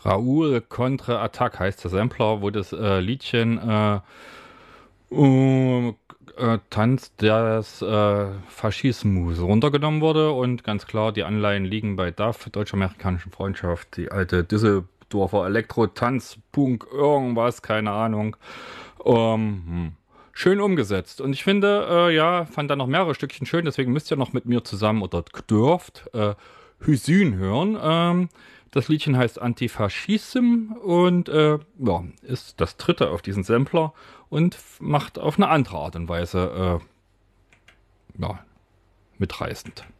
Raoul Contre Attack heißt der Sampler, wo das Liedchen uh, Tanz des Faschismus runtergenommen wurde und ganz klar, die Anleihen liegen bei DAF, Deutsch-Amerikanischen Freundschaft, die alte Düsseldorfer Elektro-Tanz-Punk, irgendwas, keine Ahnung. Schön umgesetzt. Und ich finde, fand da noch mehrere Stückchen schön, deswegen müsst ihr noch mit mir zusammen oder dürft Hüsün hören. Das Liedchen heißt Antifaschism und ist das dritte auf diesem Sampler und macht auf eine andere Art und Weise mitreißend.